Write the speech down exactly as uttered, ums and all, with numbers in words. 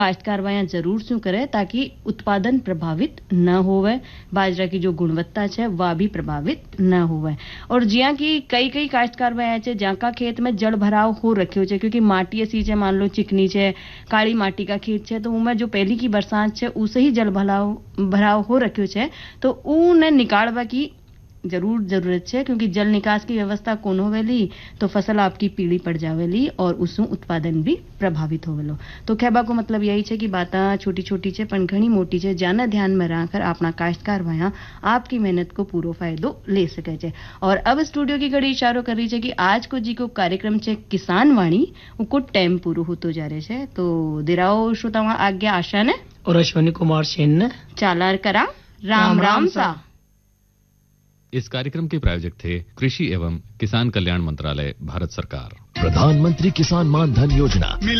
काश्तकार वहाँ जरूर શું કરે ताकि उत्पादन प्रभावित न होवे, बाजरा की जो गुणवत्ता है वह भी प्रभावित न होवे। और जिया की कई कई काश्तकार वहाँ है जहाँ का खेत में जल भराव हो रखियो है, क्योंकि माटी ऐसी है, मान लो चिकनी है, काली माटी का खेत है, तो उनमें जो पहली की बरसात है उसे ही जल भराव भराव हो रखियो है, तो उन्हें निकालवा की जरूर जरूरत है, क्योंकि जल निकास की व्यवस्था कोन होवेली तो फसल आपकी पीली पड़ जावेली और उससे उत्पादन भी प्रभावित होवेलो। तो कहबा को मतलब यही है कि बाता छोटी छोटी है पण घनी मोटी है, जाना ध्यान में रखकर अपना काश्तकार वहाँ आपकी मेहनत को पूरो फायदो ले सके छे। और अब स्टूडियो की घड़ी इशारो कर रही है कि आज को जी को कार्यक्रम है किसान वाणी उको टाइम पूरो होतो जा रहे है, तो दिराओ श्रोता आज्ञा आशा ने और अश्विनी कुमार सेन ने चालार करा राम राम, राम सा। इस कार्यक्रम के प्रायोजक थे कृषि एवं किसान कल्याण मंत्रालय, भारत सरकार। प्रधानमंत्री किसान मान धन योजना।